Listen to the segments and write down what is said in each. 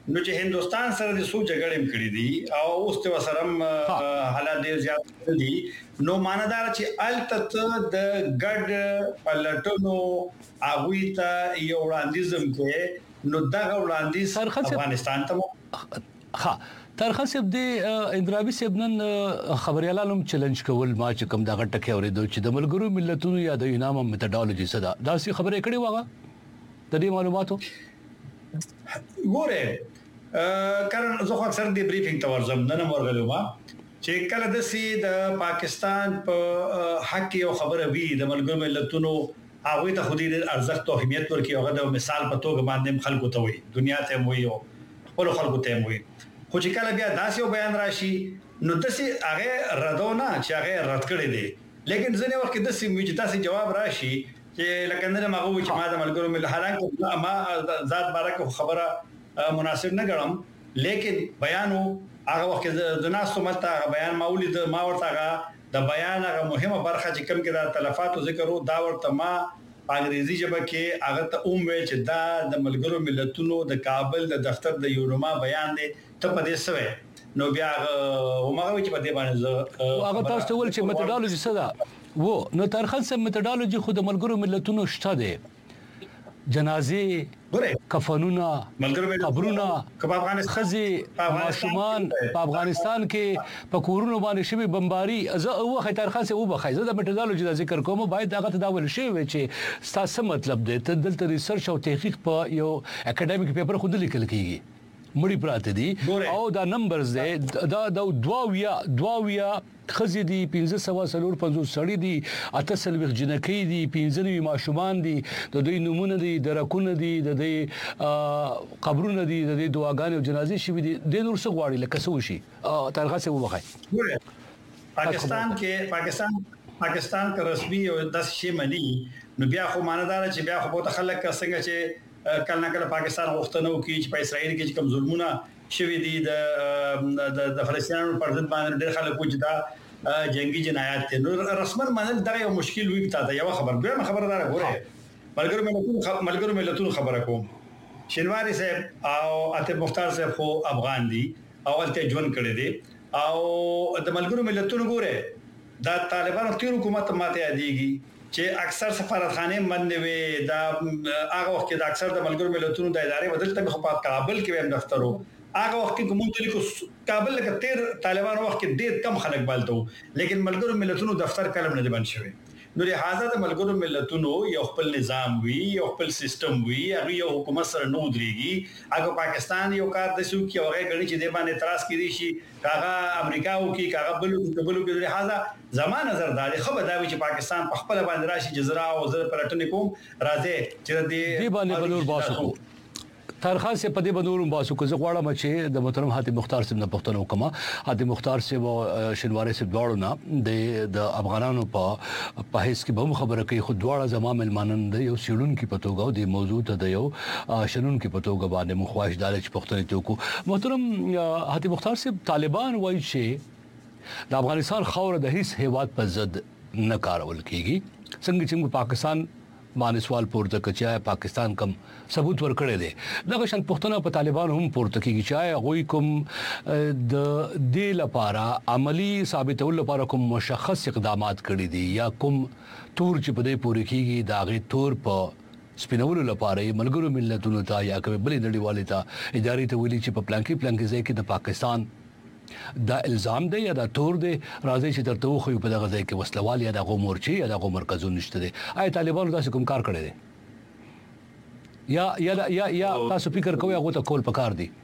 نو چې هندستان سره د سوچ جګړې کړې دي او اوس ته وسرم حالات ډیر زیات دي نو ماندار چې الته د ګډ پلټونو اغوی ته یو وړاندیزم کې نو دا وړاندیز افغانستان ته ترخصب دی اندرابي سبنن خبريالانو چیلنج کول ما چې کوم دا غټه اوریدو چې د ملګرو ملتونو یا د یونام میتډالوژي صدا دا سي خبرې کړي واغه د دې معلوماتو ګوره کله زه خو اکثر دی بریفینګ ته ورځم نن ورغلم چې کله د سي د پاکستان په حق یو خبره وی د ملګرو ملتونو هغه ته خودي ارزښت او اهمیت ورکړي هغه د مثال په توګه باندې خلکو ته وي دنیا ته وي او خپل خلکو ته وي خو چې کله بیا داسې یو بیان راشي نو داسې هغه ردونه چې هغه رد کړي دي لیکن ځنه وخت داسې موجوده جواب راشي چې لکه نن ما وو چې ما د ملګرو مل حالانکه ما ذات بارک خبره مناسب نه ګڼم لیکن بیانو هغه وخت د ناس ملته بیان مولید ما ورته د بیان هغه مهمه برخه چې کوم کې د تلفات او ذکر او دا ورته ما انګریزي ژبه کې هغه ته ویل چې دا د ملګرو ملتونو د کابل د دفتر د یونما بیان دی ته په دې سوي نو بیا ومغه چې په دې باندې هغه تاسو ول چې میتډالوژي صدا وو نو ترخص میتډالوژي خود ملګرو ملتونو شته دی جنازې کفنونه قبرونه په افغانستان خزي ماشومان په افغانستان کې په کورونو باندې شوی بمباري زه او خطر خاصه او بخایزه د میتډالوژي د ذکر کوم باید هغه تداول شي چې ستاسو مطلب دی ته دلته ریسرچ او تحقیق په یو اکیډمیک پیپر خود لیکل کیږي مړی پراته دي او دا نمبرز دي دا دواویا خزي دي 1550 سړی دي اتصل وخ جنکی دي 15 ماشومان دي د دوی نمونه دي درکونه دي د دوی قبرونه دي د دوی دعاګانې او جنازې شوي دي د نور څه غواړي لکه څه وشي ترغه وبخای پاکستان کا رسمي او 10 شي مني نو بیا خو ماندار چې بیا خو بہت خلک څنګه چې کله کله پاکستان غوښتنه وکړي چې په اسرائیل کې کوم ظلمونه شوي دي د فلسطینیانو پر ضد باندې ډېر خلک وځي دا جنگي جنایات دي نو رسمن منل دا یو مشکل وي تا یو خبردار غوړي ملګرو ملتونو خبره کوم شینواری صاحب او عاطف مختار صاحب خو افغان دي او الته ژوند کړی دي او د ملګرو ملتونو ګوره دا طالبانو تیر حکومت ماته یادېږي چې اکثر سفارتخانه باندې وي دا هغه وخت کې د اکثر د ملګرو ملتونو د ادارې بدلته په کابل کې هم دفترو هغه وخت کې کوم د کابل کې تیر طالبانو وخت کې ډېر کم خلک بالته لیکن ملګرو ملتونو دفتر کلم نه بند شوی نو لہذا د ملګرو ملتونو یو خپل نظام وی یو خپل سیستم وی هغه یو حکومت سره نو دريږي هغه پاکستان یو کار د سو کې هغه غړي چې د باندې اعتراض کړي شي هغه امریکا او کې هغه بلو کې لہذا زمان نظر داري خو به دا چې پاکستان په خپل باندې راشي جزرا او زر پلټنې کوم راځي چې دې باندې بلور باسو ترخان سے پدې بنورم باسو کو زغواړه مچې د محترم حاتم مختار صاحب نه پښتنو کما حاتم مختار صاحب شنواره صاحب دواړو نه د افغانانو په هیڅ کې به خبره کوي خو دواړه زمام المانند یو سیړون کې پتوګاو د موضوع ته د یو شنون کې پتوګا باندې مخواش دال چې پښتنې ته کو محترم حاتم مختار صاحب طالبان وایي چې د افغانستان خاور د هیڅ هیواد په ضد نه کارول کیږي څنګه چې پاکستان باندې سوال پورته کچا پاکستان کم ثبوت ورکړی دی دغه شان پښتنه په طالبان هم پورته کیږي چې غوي کوم د دې لپاره عملی ثابتول لپاره کوم مشخص اقدامات کړی دي یا کوم تور چې په دې پورې کیږي دا غي تور په سپینولو لپاره ملګرو ملتونو ته یا کوم بلې نړیوالې ته ادارې ته ویلي چې په پلانکی ځای کې د پاکستان دا الزام دی یا دا تور دی راځي چې ترته خو په دغه ځای کې وسلوال یا د غومورچی یا د مرکزونو نشته دي آی طالبانو تاسو کوم کار کړی دی یا تاسو فکر کوئ هغه ته کول پکار دی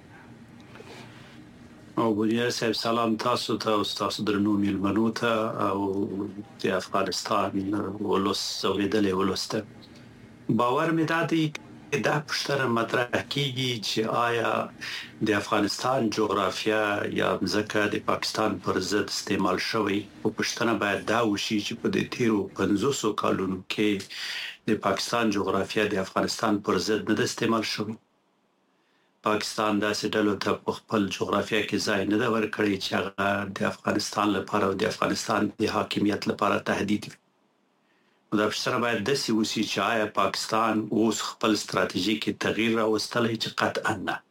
او بنیاد صاحب سلام تاسو ته او تاسو درنو میلمنو ته او د افغانستان ولوس اوریدلې ولوسته باور مې دادی دا پښتنه مطرح کیږي چې آیا د افغانستان جغرافیا یا ځکه د پاکستان پر ضد استعمال شوی او پښتنه باید دا وشي چې په دې تیرو 500 کالونو کې د پاکستان جغرافیا د افغانستان پر ضد نه استعمال شوی پاکستان د سټلو ته په خپل جغرافیا کې ځای نه دا ورکړي چې هغه د افغانستان لپاره او د افغانستان د حاکمیت لپاره تهدید وي دا پښتنه باید د سیاسي چې آیا پاکستان اوس خپل ستراتیژیک تغییر راوستلی چې قطعا نه